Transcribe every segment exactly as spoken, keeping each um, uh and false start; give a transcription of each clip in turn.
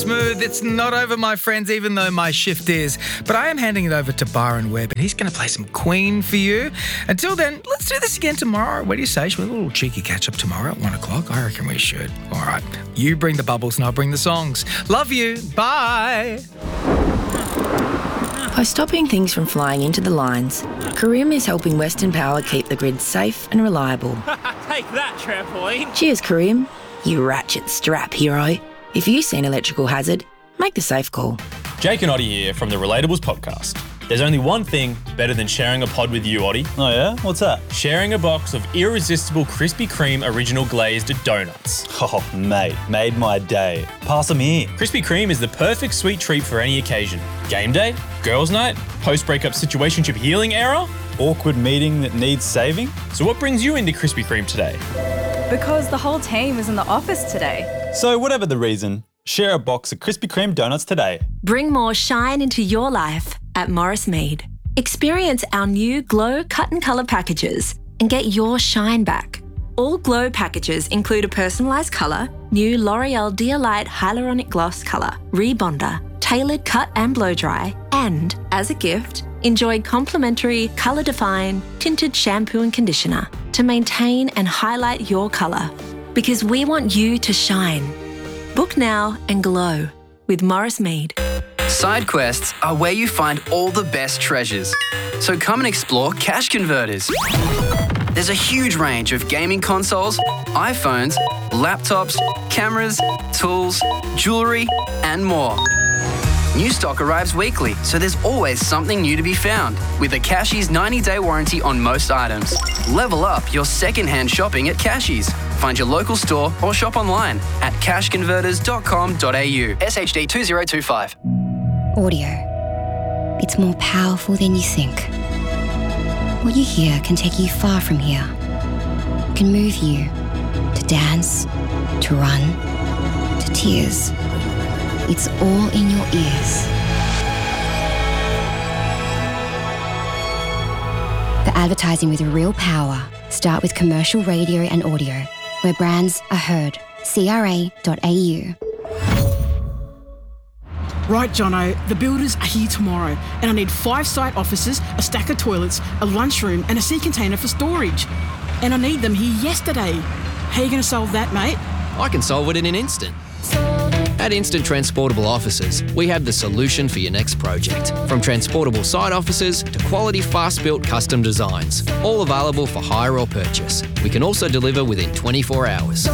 Smooth. It's not over, my friends, even though my shift is. But I am handing it over to Byron Webb, and he's going to play some Queen for you. Until then, let's do this again tomorrow. What do you say? Should we have a little cheeky catch-up tomorrow at one o'clock? I reckon we should. All right. You bring the bubbles and I'll bring the songs. Love you. Bye. By stopping things from flying into the lines, Careem is helping Western Power keep the grid safe and reliable. Take that, trampoline. Cheers, Careem, you ratchet strap hero. If you see an electrical hazard, make the safe call. Jake and Oddie here from the Relatables podcast. There's only one thing better than sharing a pod with you, Oddie. Oh yeah? What's that? Sharing a box of irresistible Krispy Kreme original glazed donuts. Oh, mate, made my day. Pass them here. Krispy Kreme is the perfect sweet treat for any occasion. Game day, girls' night, post-breakup situationship healing era. Awkward meeting that needs saving. So what brings you into Krispy Kreme today? Because the whole team is in the office today. So whatever the reason, share a box of Krispy Kreme donuts today. Bring more shine into your life at Morris Mead. Experience our new Glow Cut and Colour packages and get your shine back. All Glow packages include a personalised colour, new L'Oreal Dialight Hyaluronic Gloss colour, rebonder, tailored cut and blow dry, and, as a gift, enjoy complimentary Colour Define tinted shampoo and conditioner to maintain and highlight your colour. Because we want you to shine. Book now and glow with Morris Mead. Side quests are where you find all the best treasures. So come and explore Cash Converters. There's a huge range of gaming consoles, iPhones, laptops, cameras, tools, jewellery, and more. New stock arrives weekly, so there's always something new to be found. With a Cashies ninety-day warranty on most items. Level up your second-hand shopping at Cashies. Find your local store or shop online at cash converters dot com dot a u. S H D two zero two five. Audio. It's more powerful than you think. What you hear can take you far from here. It can move you to dance, to run, to tears. It's all in your ears. The advertising with real power. Start with commercial radio and audio, where brands are heard. C R A dot A U. Right, Jono, the builders are here tomorrow, and I need five site offices, a stack of toilets, a lunchroom, and a sea container for storage. And I need them here yesterday. How are you going to solve that, mate? I can solve it in an instant. At Instant Transportable Offices, we have the solution for your next project. From transportable site offices to quality fast-built custom designs, all available for hire or purchase. We can also deliver within twenty-four hours.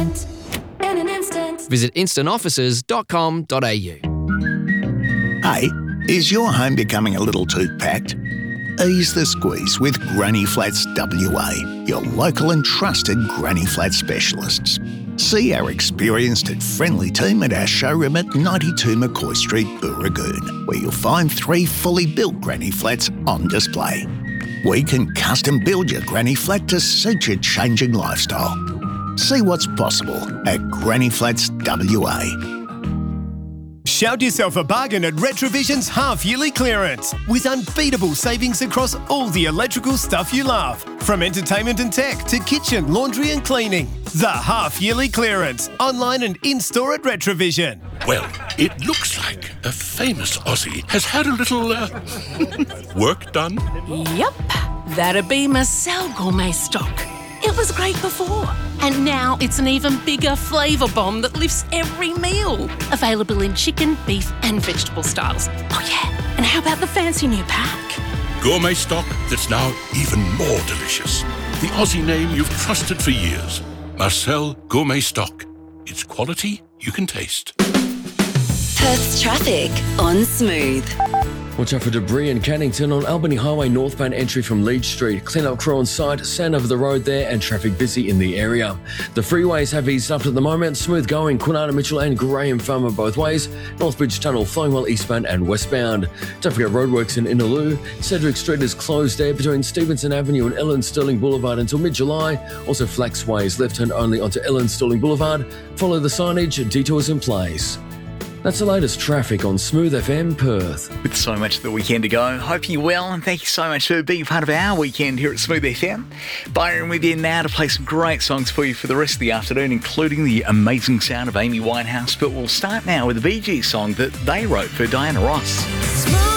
Visit instant offices dot com dot a u. Hey, is your home becoming a little too packed? Ease the squeeze with Granny Flats W A, your local and trusted Granny Flat specialists. See our experienced and friendly team at our showroom at ninety-two McCoy Street, Booragoon, where you'll find three fully built Granny Flats on display. We can custom build your Granny Flat to suit your changing lifestyle. See what's possible at Granny Flats W A. Shout yourself a bargain at Retrovision's half-yearly clearance with unbeatable savings across all the electrical stuff you love. From entertainment and tech to kitchen, laundry and cleaning. The half-yearly clearance, online and in-store at Retrovision. Well, it looks like a famous Aussie has had a little uh, work done. Yep, that'd be Marcel Gourmet Stock. It was great before, and now it's an even bigger flavour bomb that lifts every meal. Available in chicken, beef and vegetable styles. Oh yeah, and how about the fancy new pack? Gourmet stock that's now even more delicious. The Aussie name you've trusted for years. Marcel Gourmet Stock. It's quality you can taste. Perth's traffic on Smooth. Watch out for debris in Cannington on Albany Highway northbound entry from Leach Street. Clean-up crew on site, sand over the road there and traffic busy in the area. The freeways have eased up at the moment. Smooth going, Kwinana Mitchell and Graham Farmer both ways. Northbridge Tunnel flowing well eastbound and westbound. Don't forget roadworks in Innaloo. Cedric Street is closed there between Stevenson Avenue and Ellen Sterling Boulevard until mid-July. Also Flaxways left-hand only onto Ellen Sterling Boulevard. Follow the signage, detours in place. That's the latest traffic on Smooth F M Perth. With so much of the weekend to go, hope you're well, and thank you so much for being part of our weekend here at Smooth F M. Byron with you now to play some great songs for you for the rest of the afternoon, including the amazing sound of Amy Winehouse. But we'll start now with a Bee Gees song that they wrote for Diana Ross. Smooth.